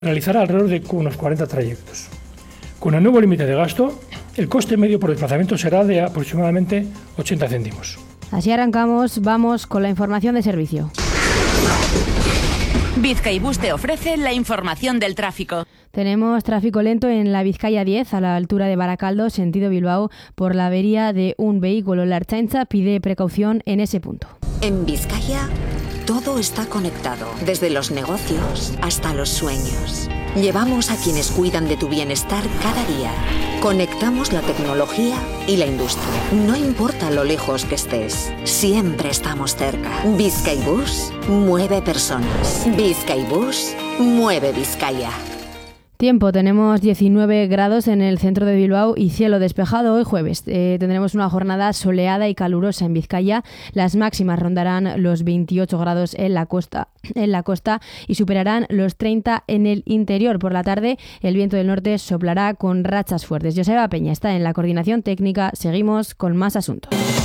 Realizará alrededor de unos 40 trayectos. Con el nuevo límite de gasto, el coste medio por desplazamiento será de aproximadamente 80 céntimos. Así arrancamos, vamos con la información de servicio. Bizkaibus te ofrece la información del tráfico. Tenemos tráfico lento en la Vizcaya 10 a la altura de Barakaldo, sentido Bilbao, por la avería de un vehículo. La Ertzaintza pide precaución en ese punto. En Vizcaya todo está conectado, desde los negocios hasta los sueños. Llevamos a quienes cuidan de tu bienestar cada día. Conectamos la tecnología y la industria. No importa lo lejos que estés, siempre estamos cerca. Bizkaibus mueve personas. Bizkaibus mueve Vizcaya. Tiempo, tenemos 19 grados en el centro de Bilbao y cielo despejado hoy jueves. Tendremos una jornada soleada y calurosa en Vizcaya. Las máximas rondarán los 28 grados en la costa y superarán los 30 en el interior. Por la tarde, el viento del norte soplará con rachas fuertes. Joseba Peña está en la coordinación técnica. Seguimos con más asuntos.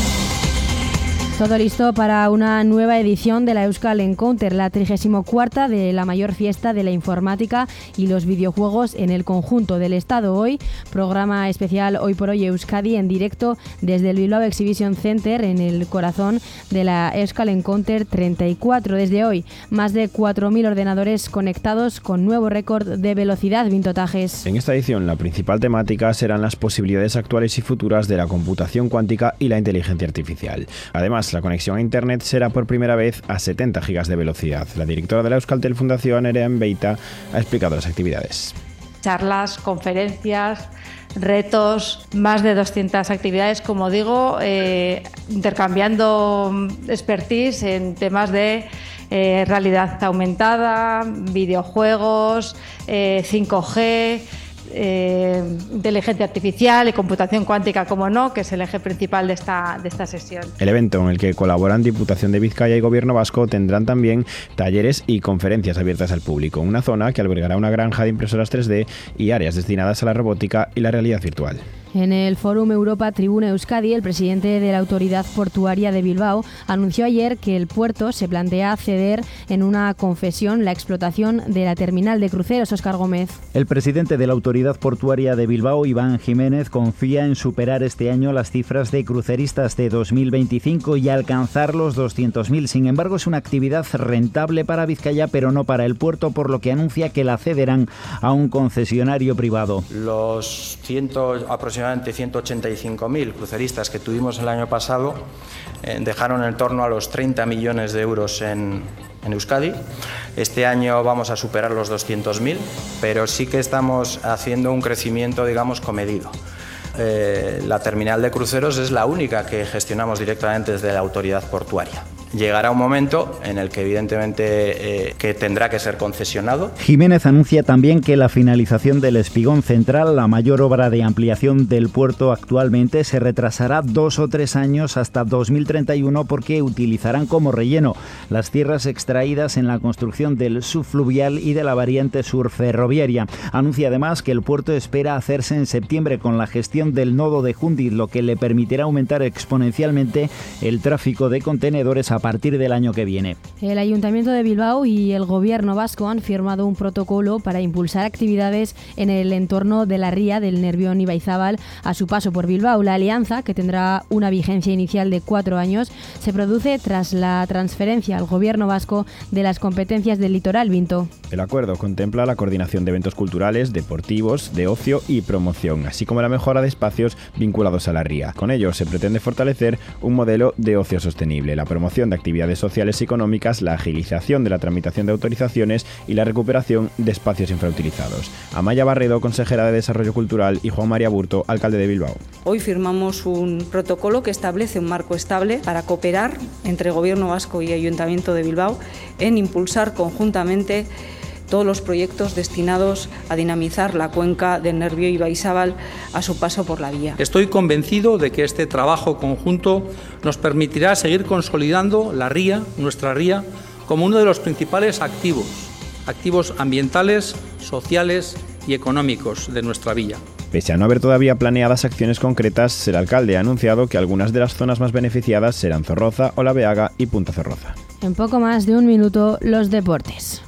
Todo listo para una nueva edición de la Euskal Encounter, la 34ª de la mayor fiesta de la informática y los videojuegos en el conjunto del Estado. Hoy, programa especial Hoy por Hoy Euskadi en directo desde el Bilbao Exhibition Center en el corazón de la Euskal Encounter 34. Desde hoy, más de 4.000 ordenadores conectados con nuevo récord de velocidad. Vintotajes. En esta edición, la principal temática serán las posibilidades actuales y futuras de la computación cuántica y la inteligencia artificial. Además, la conexión a Internet será por primera vez a 70 gigas de velocidad. La directora de la Euskaltel Fundación, Nerea Beita, ha explicado las actividades. Charlas, conferencias, retos, más de 200 actividades, como digo, intercambiando expertise en temas de realidad aumentada, videojuegos, 5G, inteligencia artificial y computación cuántica, como no, que es el eje principal de esta sesión. El evento, en el que colaboran Diputación de Vizcaya y Gobierno Vasco, tendrán también talleres y conferencias abiertas al público, una zona que albergará una granja de impresoras 3D y áreas destinadas a la robótica y la realidad virtual. En el Fórum Europa Tribuna Euskadi, el presidente de la Autoridad Portuaria de Bilbao anunció ayer que el puerto se plantea ceder en una concesión la explotación de la terminal de cruceros. Óscar Gómez. El presidente de la Autoridad Portuaria de Bilbao, Iván Jiménez, confía en superar este año las cifras de cruceristas de 2025 y alcanzar los 200.000. Sin embargo, es una actividad rentable para Vizcaya, pero no para el puerto, por lo que anuncia que la cederán a un concesionario privado. Los aproximadamente 185.000 cruceristas que tuvimos el año pasado dejaron en torno a los 30 millones de euros en Euskadi. Este año vamos a superar los 200.000, pero sí que estamos haciendo un crecimiento, digamos, comedido. La terminal de cruceros es la única que gestionamos directamente desde la autoridad portuaria. Llegará un momento en el que evidentemente que tendrá que ser concesionado. Jiménez anuncia también que la finalización del Espigón Central, la mayor obra de ampliación del puerto actualmente, se retrasará 2 o 3 años hasta 2031 porque utilizarán como relleno las tierras extraídas en la construcción del subfluvial y de la variante sur ferroviaria. Anuncia además que el puerto espera hacerse en septiembre con la gestión del nodo de Jundiz, lo que le permitirá aumentar exponencialmente el tráfico de contenedores a partir del año que viene. El Ayuntamiento de Bilbao y el Gobierno vasco han firmado un protocolo para impulsar actividades en el entorno de la ría del Nervión Ibaizábal a su paso por Bilbao. La alianza, que tendrá una vigencia inicial de 4 años, se produce tras la transferencia al Gobierno vasco de las competencias del litoral. Vinto. El acuerdo contempla la coordinación de eventos culturales, deportivos, de ocio y promoción, así como la mejora de espacios vinculados a la ría. Con ello se pretende fortalecer un modelo de ocio sostenible, la promoción de actividades sociales y económicas, la agilización de la tramitación de autorizaciones y la recuperación de espacios infrautilizados. Amaya Barredo, consejera de Desarrollo Cultural, y Juan María Burto, alcalde de Bilbao. Hoy firmamos un protocolo que establece un marco estable para cooperar entre Gobierno vasco y Ayuntamiento de Bilbao en impulsar conjuntamente todos los proyectos destinados a dinamizar la cuenca del Nervión Ibaizábal a su paso por la vía. Estoy convencido de que este trabajo conjunto nos permitirá seguir consolidando la ría, nuestra ría, como uno de los principales activos ambientales, sociales y económicos de nuestra villa. Pese a no haber todavía planeadas acciones concretas, el alcalde ha anunciado que algunas de las zonas más beneficiadas serán Zorroza, Olabeaga y Punta Zorroza. En poco más de un minuto, los deportes.